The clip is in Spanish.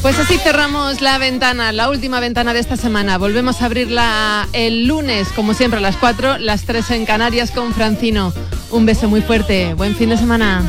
Pues así cerramos la ventana, la última ventana de esta semana. Volvemos a abrirla el lunes, como siempre, a las 4, las 3 en Canarias con Francino. Un beso muy fuerte. Buen fin de semana.